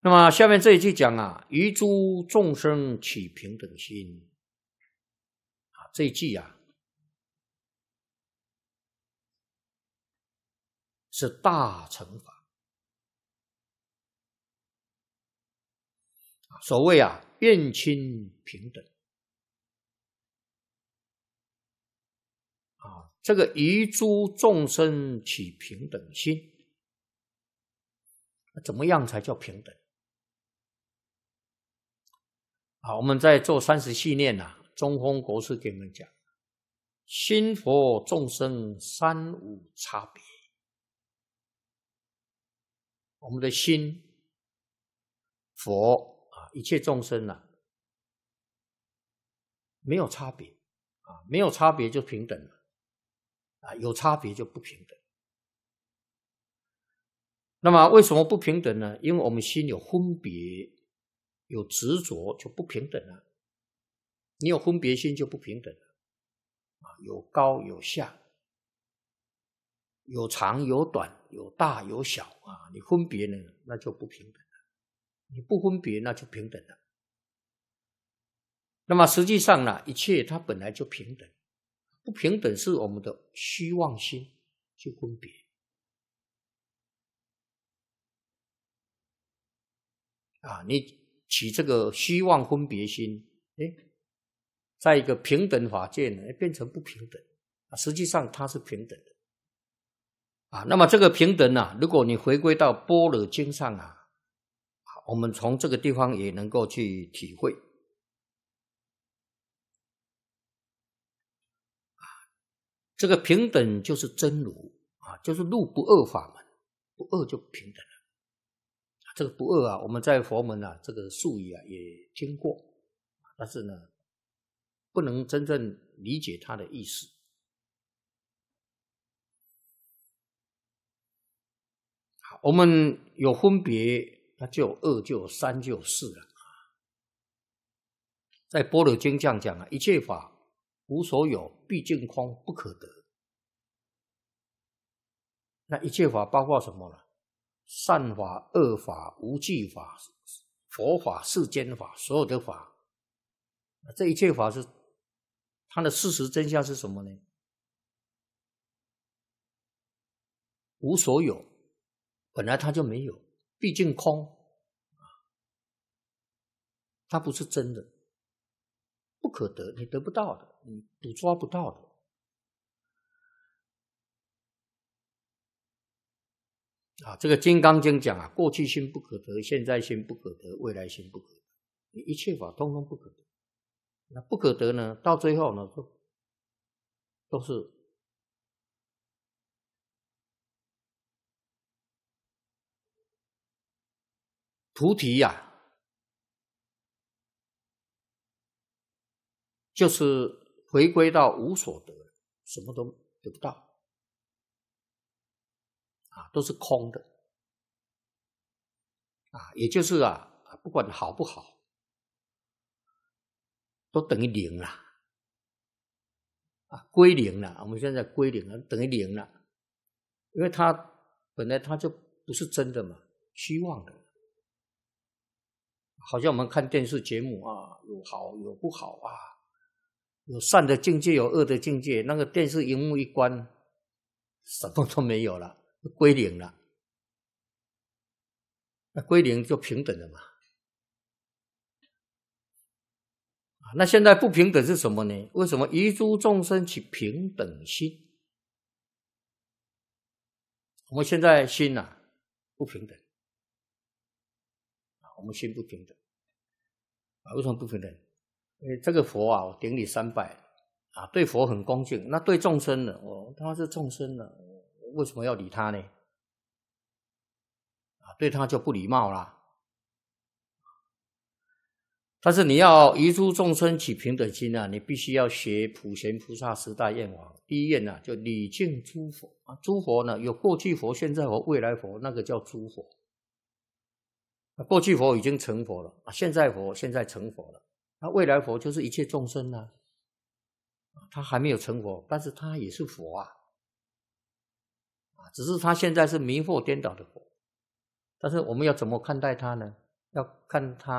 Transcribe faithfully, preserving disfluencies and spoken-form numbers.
那么下面这一句讲啊，于诸众生起平等心啊，这一句啊是大乘法。所谓啊，愿亲平等啊，这个于诸众生起平等心，怎么样才叫平等？好，我们在做三十系念啊，中峰国师给我们讲，心佛众生三无差别。我们的心佛啊，一切众生啊，没有差别啊，没有差别就平等了啊，有差别就不平等。那么为什么不平等呢？因为我们心有分别，有执着，就不平等了。你有分别心就不平等了啊，有高有下，有长有短，有大有小啊，你分别呢，那就不平等了。你不分别，那就平等了。那么实际上呢，一切它本来就平等，不平等是我们的虚妄心去分别。啊，你起这个虚妄分别心，诶，在一个平等法界呢，变成不平等啊，实际上它是平等的啊。那么这个平等啊，如果你回归到般若经上啊，我们从这个地方也能够去体会啊，这个平等就是真如啊，就是入不二法门，不二就平等了。这个不二啊，我们在佛门啊，这个术语啊也听过，但是呢，不能真正理解它的意思。好，我们有分别，它就有二，就有三，就有四了。在般若经这样讲啊，一切法无所有，毕竟空，不可得。那一切法包括什么呢？善法、恶法、无记法、佛法、世间法，所有的法，这一切法是它的事实真相是什么呢？无所有，本来它就没有，毕竟空，它不是真的，不可得，你得不到的，你捕捉不到的。啊，这个《金刚经》讲啊，过去心不可得，现在心不可得，未来心不可得，一切法通通不可得。那不可得呢，到最后呢，都都是菩提呀、啊，就是回归到无所得，什么都得不到。啊，都是空的啊，也就是啊，不管好不好，都等于零了啊，归零了。我们现在归零了，等于零了，因为它本来它就不是真的嘛，虚妄的。好像我们看电视节目啊，有好有不好啊，有善的境界，有恶的境界，那个电视荧幕一关，什么都没有了。归零了，那归零就平等了嘛。那现在不平等是什么呢？为什么于诸众生起平等心？我们现在心啊不平等，我们心不平等啊？为什么不平等？因为这个佛啊，我顶礼三拜啊，对佛很恭敬，那对众生呢？我他是众生呢，为什么要理他呢？对他就不礼貌啦。但是你要于诸众生起平等心啊，你必须要学普贤菩萨十大愿王。第一愿呢、啊，就礼敬诸佛啊，诸佛呢有过去佛、现在佛、未来佛，那个叫诸佛。过去佛已经成佛了啊，现在佛现在成佛了，那未来佛就是一切众生啊，他还没有成佛，但是他也是佛啊，只是他现在是迷惑颠倒的佛。但是我们要怎么看待他呢？ 要看他。